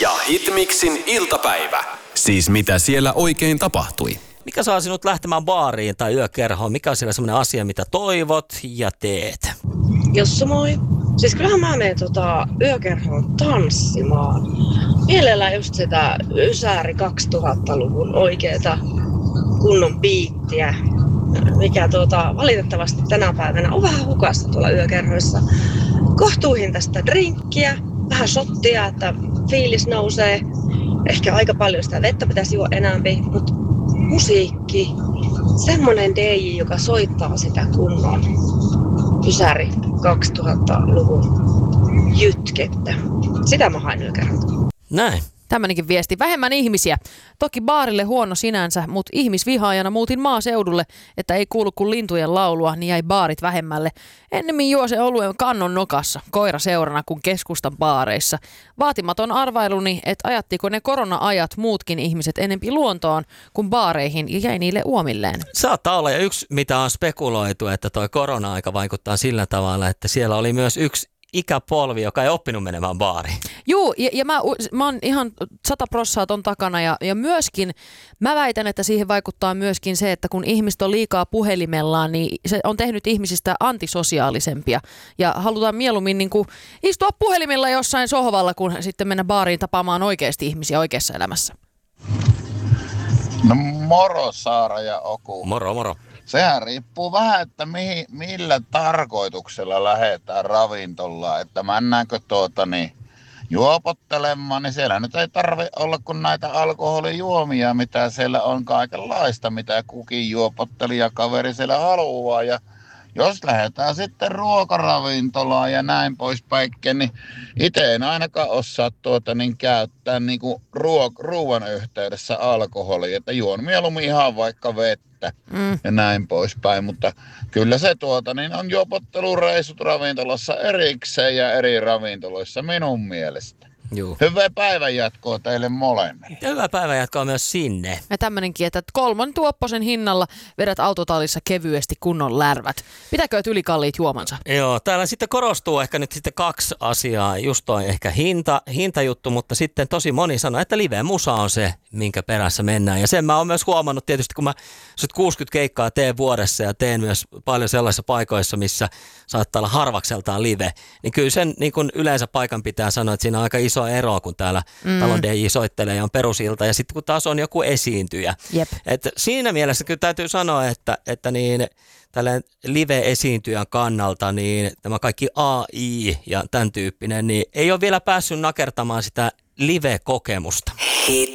ja Hitmixin iltapäivä. Siis mitä siellä oikein tapahtui? Mikä saa sinut lähtemään baariin tai yökerhoon? Mikä on siellä semmoinen asia, mitä toivot ja teet? Jossu moi. Siis kyllähän mä menen yökerhoon tanssimaan. Mielellään just sitä Ysäri 2000-luvun oikeeta kunnon biittiä, mikä valitettavasti tänä päivänä on vähän hukassa tuolla yökerhoissa. Kohtuuhintaista drinkkiä, vähän shottia, että fiilis nousee. Ehkä aika paljon sitä vettä pitäisi juo enemmän, mutta musiikki, semmonen DJ, joka soittaa sitä kunnon Ysäri 2000-luvun jytkettä. Sitä mä hain yökerralta. Näin. Tämmöinenkin viesti. Vähemmän ihmisiä. Toki baarille huono sinänsä, mutta ihmisvihaajana muutin maaseudulle, että ei kuulu kuin lintujen laulua, niin jäi baarit vähemmälle. Ennemmin juo se oluen kannon nokassa, koira seurana kuin keskustan baareissa. Vaatimaton arvailuni, että ajattiko ne korona-ajat muutkin ihmiset enempi luontoon kuin baareihin ja jäi niille uomilleen. Saattaa olla, ja yksi mitä on spekuloitu, että toi korona-aika vaikuttaa sillä tavalla, että siellä oli myös yksi ikäpolvi, joka ei oppinut menemään baariin. Juu, ja mä oon ihan 100% ton takana ja myöskin mä väitän, että siihen vaikuttaa myöskin se, että kun ihmiset on liikaa puhelimellaan, niin se on tehnyt ihmisistä antisosiaalisempia ja halutaan mieluummin niin kuin istua puhelimella jossain sohvalla, kun sitten mennä baariin tapaamaan oikeasti ihmisiä oikeassa elämässä. No moro Saara ja Oku. Moro. Sehän riippuu vähän, että millä tarkoituksella lähdetään ravintolaan, että mennäänkö juopottelemaan, niin siellä nyt ei tarvitse olla kuin näitä alkoholijuomia, mitä siellä on kaikenlaista, mitä kukin juopottelijakaveri siellä haluaa. Ja jos lähdetään sitten ruokaravintolaan ja näin poispäin, niin itse en ainakaan osaa käyttää niinku ruoan yhteydessä alkoholia, että juon mieluummin ihan vaikka vettä ja näin poispäin, mutta kyllä se on juopottelureissut ravintolassa erikseen ja eri ravintoloissa minun mielestä. Juu. Hyvää päivänjatkoa teille molemmille. Hyvää päivänjatkoa myös sinne. Ja tämmönenkin, että 3 tuopposen hinnalla vedät autotallissa kevyesti kunnon lärvät. Pitäkö ylikalliit juomansa? Joo, täällä sitten korostuu ehkä nyt sitten 2 asiaa. Just toi ehkä hintajuttu, mutta sitten tosi moni sanoo, että live-musa on se, minkä perässä mennään. Ja sen mä oon myös huomannut tietysti, kun mä 60 keikkaa teen vuodessa ja teen myös paljon sellaisissa paikoissa, missä saattaa olla harvakseltaan live, niin kyllä sen niin kun yleensä paikan pitää sanoa, että siinä on aika iso ero, kun täällä talon DJ soittelee ja on perusilta ja sitten kun taas on joku esiintyjä. Jep. Et siinä mielessä kyllä täytyy sanoa, että niin tällainen live-esiintyjän kannalta niin tämä kaikki AI ja tämän tyyppinen, niin ei ole vielä päässyt nakertamaan sitä live-kokemusta.